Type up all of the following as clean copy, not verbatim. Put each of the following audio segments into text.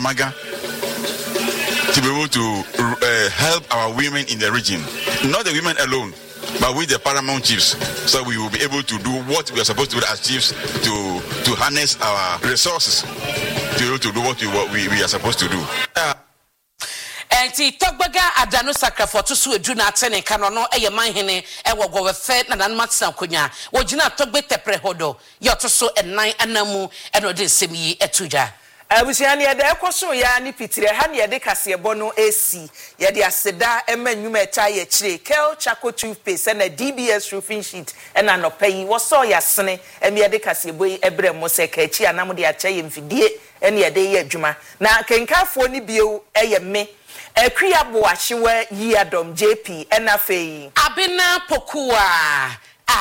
Amaga to be able to help our women in the region. Not the women alone, but with the paramount chiefs. So we will be able to do what we are supposed to do as chiefs to harness our resources to be able to do what we are supposed to do. Enti togbaga adano sakrafo to so edu na atene kano no eye manhene e wogo fe na nan matsan konya wo gina togbe tepre hodo yo to so enan anamu e no de semi etuja abusiani ede ekoso ya ni pitire ha ne ede kasebo no esi ye de aseda emanyuma echa ye chire kel chako toothpaste na DBS roofing sheet na no pay wo so ya sene eme ede kasebo ebre mo se ka chi anam de acha ye mfidie ene ede ye adwuma na kenkafo ni bio eye me Ekria Boachiwe Yiadom JP NFA Abina Pokua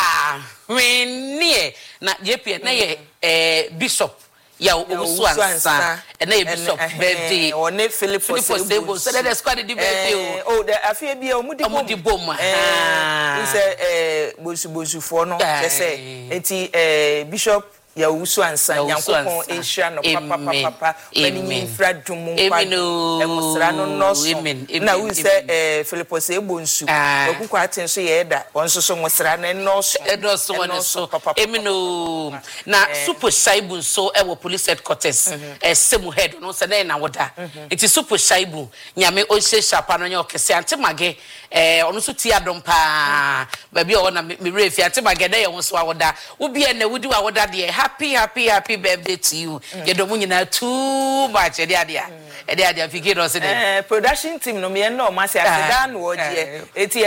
when near na JP na ye Bishop ya Usuansa and a Bishop birthday or ne Philip so that is quite a birthday oh the Afebi Omudi Boma is a Bosu for no say enti Bishop ya Usuansa yankopon Asia no papa when infra dumu emusra no noso na we say Philip Sebonsu okuko atenso ye da onso so musra na noso so emino na super shaibu so e police headquarters semu head no se na woda it is super shaibu nyame onse shapa no nya okese antemage ono so ti adom pa ba bi o na me refi antemage na ye wonso awoda wo bi na wudi awoda de happy birthday to you. You don't want too much. Edia figure us production team no me no ma se asedan wo je eti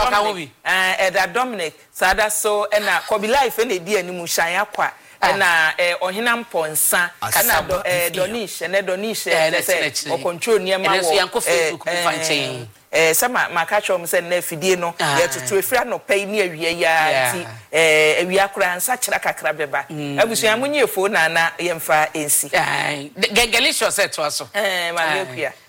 Eda Dominic sada so na Kobe Life na di animu shan akwa na Ohinam Ponsa kana Donish na Donish say o control niam wo yanko Facebook fanchen sama makachom se na fidie no ye tutu efra no pay ni awie ya ti awia kura ansa kira kakra beba abusuan munye fo na yemfa ensi gengelicious to aso ma mekuya